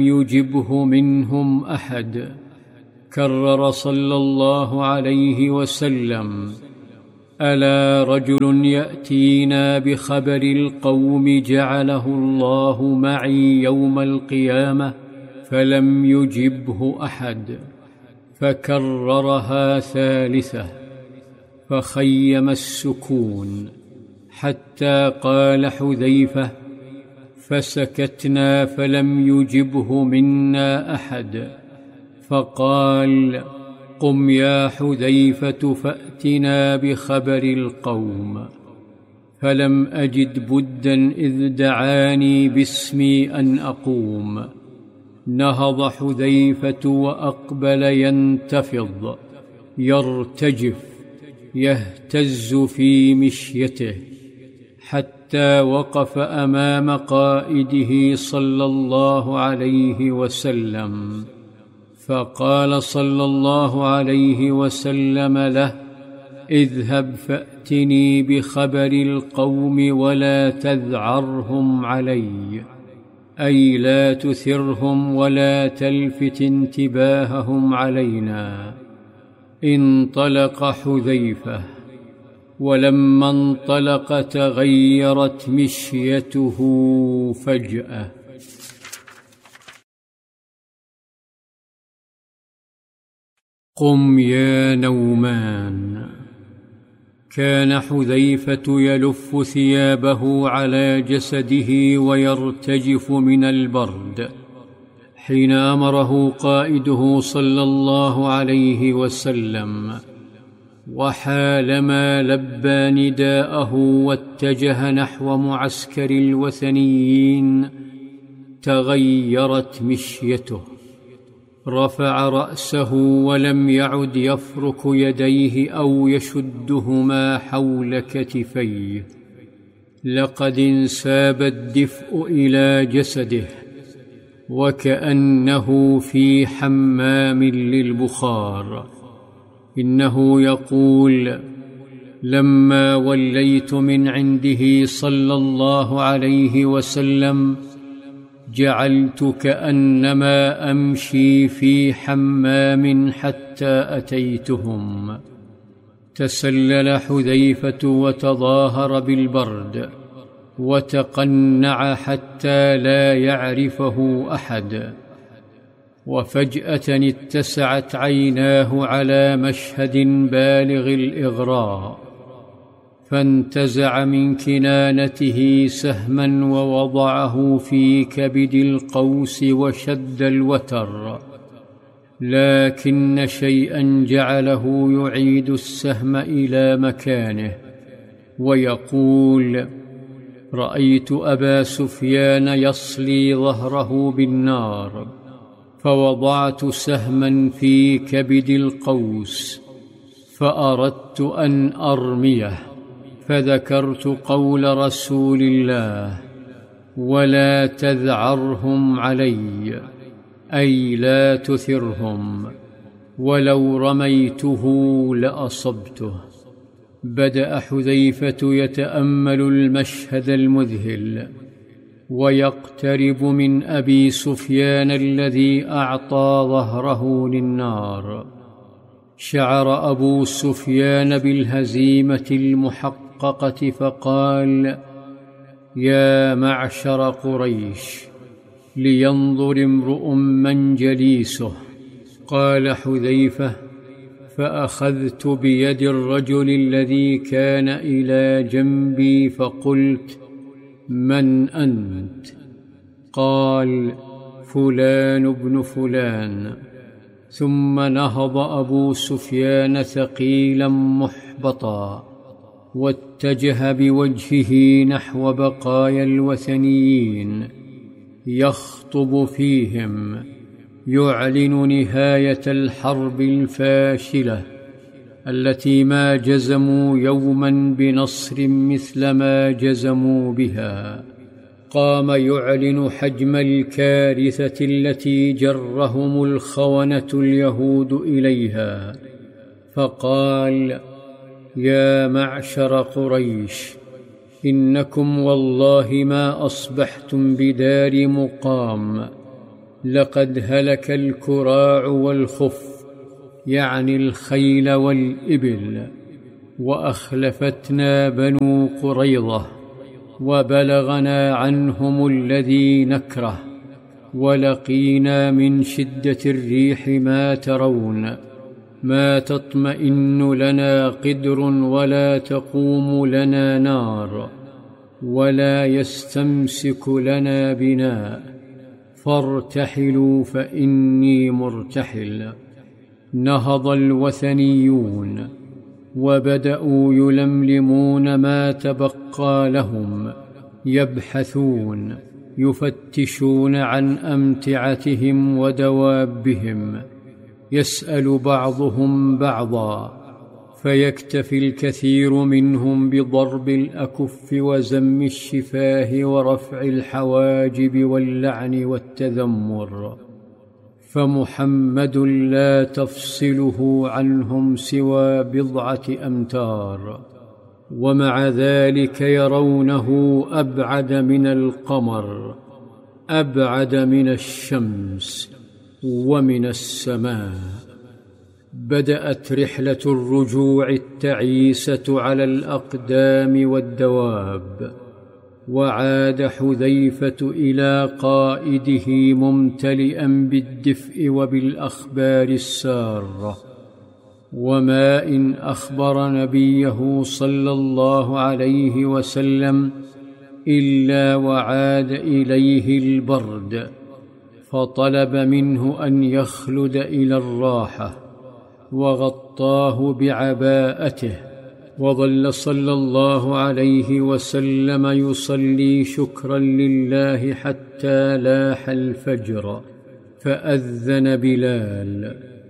يجبه منهم أحد. كرر صلى الله عليه وسلم: ألا رجل يأتينا بخبر القوم جعله الله معي يوم القيامة؟ فلم يجبه أحد، فكررها ثالثة، فخيم السكون حتى قال حذيفة: فسكتنا فلم يجبه منا أحد، فقال: قم يا حذيفة فأتنا بخبر القوم. فلم أجد بدا إذ دعاني باسمي أن أقوم. نهض حذيفة وأقبل ينتفض يرتجف يهتز في مشيته، حتى وقف أمام قائده صلى الله عليه وسلم، فقال صلى الله عليه وسلم له: اذهب فأتني بخبر القوم ولا تذعرهم علي، أي لا تثرهم ولا تلفت انتباههم علينا. انطلق حذيفة، ولما انطلق تغيرت مشيته فجأة. قم يا نومان. كان حذيفة يلف ثيابه على جسده ويرتجف من البرد حين أمره قائده صلى الله عليه وسلم، وحالما لبى نداءه واتجه نحو معسكر الوثنيين تغيرت مشيته. رفع رأسه ولم يعد يفرك يديه أو يشدهما حول كتفيه. لقد انساب الدفء إلى جسده، وكأنه في حمام للبخار. إنه يقول: لما وليت من عنده صلى الله عليه وسلم جعلت كأنما أمشي في حمام حتى أتيتهم. تسلل حذيفة وتظاهر بالبرد، وتقنع حتى لا يعرفه أحد. وفجأة اتسعت عيناه على مشهد بالغ الإغراء، فانتزع من كنانته سهما ووضعه في كبد القوس وشد الوتر، لكن شيئا جعله يعيد السهم إلى مكانه ويقول: رأيت أبا سفيان يصلي ظهره بالنار، فوضعت سهما في كبد القوس، فأردت أن أرميه، فذكرت قول رسول الله: ولا تذعرهم علي، أي لا تثرهم، ولو رميته لأصبته. بدأ حذيفة يتأمل المشهد المذهل، ويقترب من أبي سفيان الذي أعطى ظهره للنار. شعر أبو سفيان بالهزيمة المحققة، فقال: يا معشر قريش، لينظر امرؤ من جليسه. قال حذيفة: فأخذت بيد الرجل الذي كان إلى جنبي فقلت: من أنت؟ قال: فلان بن فلان. ثم نهض أبو سفيان ثقيلا محبطا، واتجه بوجهه نحو بقايا الوثنيين يخطب فيهم، يعلن نهاية الحرب الفاشلة التي ما جزموا يوما بنصر مثل ما جزموا بها. قام يعلن حجم الكارثة التي جرهم الخونة اليهود إليها، فقال: يا معشر قريش، إنكم والله ما أصبحتم بدار مقام، لقد هلك الكراع والخف، يعني الخيل والإبل، وأخلفتنا بنو قريظة، وبلغنا عنهم الذي نكره، ولقينا من شدة الريح ما ترون، ما تطمئن لنا قدر ولا تقوم لنا نار، ولا يستمسك لنا بناء، فارتحلوا فإني مرتحل. نهض الوثنيون وبدأوا يلملمون ما تبقى لهم، يبحثون، يفتشون عن أمتعتهم ودوابهم، يسأل بعضهم بعضا، فيكتفي الكثير منهم بضرب الأكف وزم الشفاه ورفع الحواجب واللعن والتذمر، فمحمد لا تفصله عنهم سوى 1 أمتار، ومع ذلك يرونه أبعد من القمر، أبعد من الشمس ومن السماء. بدأت رحلة الرجوع التعيسة على الأقدام والدواب، وعاد حذيفة إلى قائده ممتلئا بالدفء وبالأخبار السارة، وما إن أخبر نبيه صلى الله عليه وسلم إلا وعاد إليه البرد، فطلب منه أن يخلد إلى الراحة، وغطاه بعباءته، وظل صلى الله عليه وسلم يصلي شكرا لله حتى لاح الفجر، فأذن بلال،